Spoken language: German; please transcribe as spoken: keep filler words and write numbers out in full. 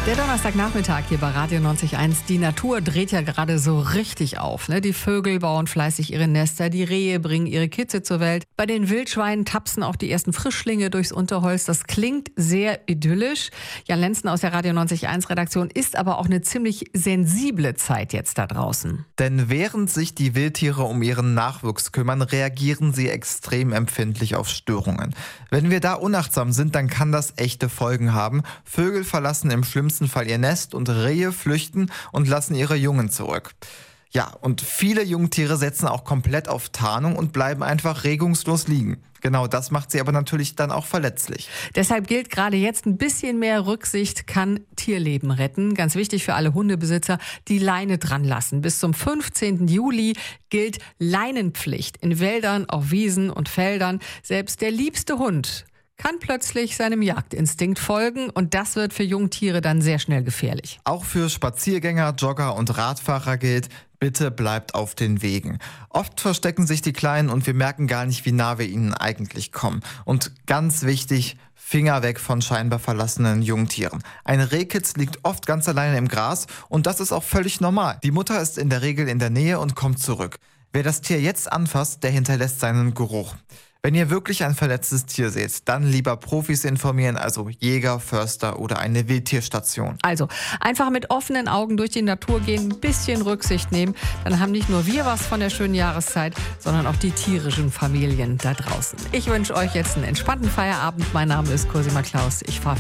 Der Donnerstagnachmittag hier bei Radio neunzig Komma eins. Die Natur dreht ja gerade so richtig auf. Ne? Die Vögel bauen fleißig ihre Nester, die Rehe bringen ihre Kitze zur Welt. Bei den Wildschweinen tapsen auch die ersten Frischlinge durchs Unterholz. Das klingt sehr idyllisch. Jan Lenzen aus der Radio neunzig Komma eins Redaktion, ist aber auch eine ziemlich sensible Zeit jetzt da draußen. Denn während sich die Wildtiere um ihren Nachwuchs kümmern, reagieren sie extrem empfindlich auf Störungen. Wenn wir da unachtsam sind, dann kann das echte Folgen haben. Vögel verlassen im schlimmsten Fall ihr Nest und Rehe flüchten und lassen ihre Jungen zurück. Ja, und viele Jungtiere setzen auch komplett auf Tarnung und bleiben einfach regungslos liegen. Genau, das macht sie aber natürlich dann auch verletzlich. Deshalb gilt gerade jetzt, ein bisschen mehr Rücksicht kann Tierleben retten. Ganz wichtig für alle Hundebesitzer, die Leine dran lassen. Bis zum fünfzehnten Juli gilt Leinenpflicht in Wäldern, auf Wiesen und Feldern. Selbst der liebste Hund kann plötzlich seinem Jagdinstinkt folgen und das wird für Jungtiere dann sehr schnell gefährlich. Auch für Spaziergänger, Jogger und Radfahrer gilt: Bitte bleibt auf den Wegen. Oft verstecken sich die Kleinen und wir merken gar nicht, wie nah wir ihnen eigentlich kommen. Und ganz wichtig, Finger weg von scheinbar verlassenen Jungtieren. Ein Rehkitz liegt oft ganz alleine im Gras und das ist auch völlig normal. Die Mutter ist in der Regel in der Nähe und kommt zurück. Wer das Tier jetzt anfasst, der hinterlässt seinen Geruch. Wenn ihr wirklich ein verletztes Tier seht, dann lieber Profis informieren, also Jäger, Förster oder eine Wildtierstation. Also einfach mit offenen Augen durch die Natur gehen, ein bisschen Rücksicht nehmen. Dann haben nicht nur wir was von der schönen Jahreszeit, sondern auch die tierischen Familien da draußen. Ich wünsche euch jetzt einen entspannten Feierabend. Mein Name ist Cosima Klaus. Ich fahre